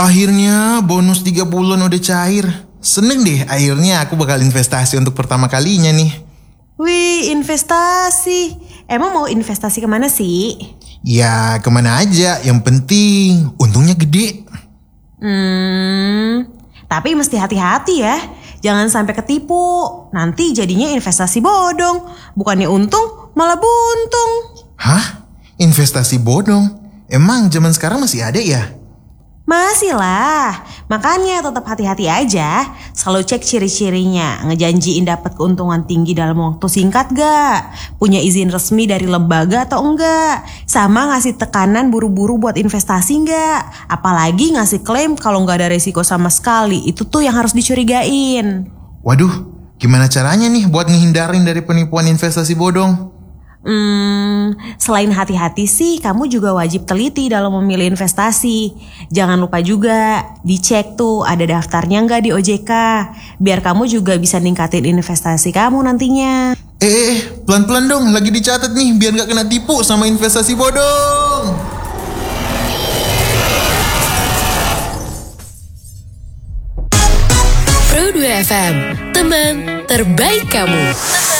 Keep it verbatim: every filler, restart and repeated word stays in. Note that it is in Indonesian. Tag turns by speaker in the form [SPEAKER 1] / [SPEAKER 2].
[SPEAKER 1] Akhirnya bonus tiga bulan udah cair. Seneng deh, akhirnya aku bakal investasi untuk pertama kalinya nih.
[SPEAKER 2] Wih, investasi. Emang mau investasi kemana sih?
[SPEAKER 1] Ya kemana aja, yang penting untungnya gede.
[SPEAKER 2] Hmm, tapi mesti hati-hati ya. Jangan sampai ketipu. Nanti jadinya investasi bodong. Bukannya untung, malah buntung.
[SPEAKER 1] Hah? Investasi bodong? Emang zaman sekarang masih ada ya?
[SPEAKER 2] Masih lah. Makanya tetap hati-hati aja. Selalu cek ciri-cirinya. Ngejanjiin dapat keuntungan tinggi dalam waktu singkat gak? Punya izin resmi dari lembaga atau enggak? Sama ngasih tekanan buru-buru buat investasi enggak? Apalagi ngasih klaim kalau gak ada resiko sama sekali. Itu tuh yang harus dicurigain.
[SPEAKER 1] Waduh, gimana caranya nih buat ngehindarin dari penipuan investasi bodong?
[SPEAKER 2] Hmm, selain hati-hati sih, kamu juga wajib teliti dalam memilih investasi. Jangan lupa juga dicek tuh ada daftarnya nggak di O J K, biar kamu juga bisa ningkatin investasi kamu nantinya.
[SPEAKER 1] Eh, eh, pelan-pelan dong, lagi dicatat nih biar nggak kena tipu sama investasi bodong.
[SPEAKER 3] Pro dua F M, teman terbaik kamu.